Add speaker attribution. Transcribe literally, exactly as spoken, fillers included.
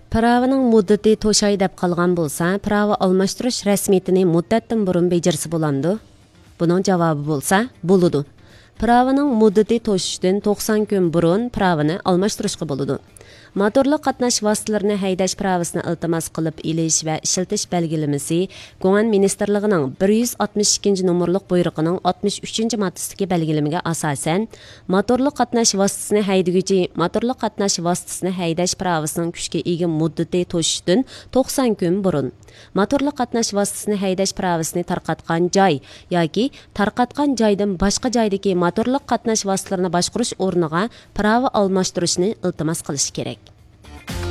Speaker 1: Pravının muddati to'shay deb qolgan bo'lsa, prava almashtirish rasmiyatini muddatdan burun bejirsa bo'lamdi? Buning javobi bo'lsa, bo'ladi. Pravının muddati to'shishdan to'qson kun burun pravini almashtirishga bo'ladi. Motorli qatnash vositalarini haydash pravasini iltimos qilib ilish va ishlatish belgilamasi Guan ministerligining bir yuz oltmish ikkinchi nomerlik buyrug'ining oltmish uchinchi moddasidagi belgilamaga asosan motorli qatnash vositasini haydaguvchi motorli qatnash vositasini haydash pravasining kuchga ega muddati to'shishdan to'qson kun burun motorli qatnash vositasini haydash pravasini tarqatgan joy yoki tarqatgan joydan boshqa joydagi motorli qatnash vositalarini boshqarish o'rniga prava almashtirishni iltimos qilish kerak.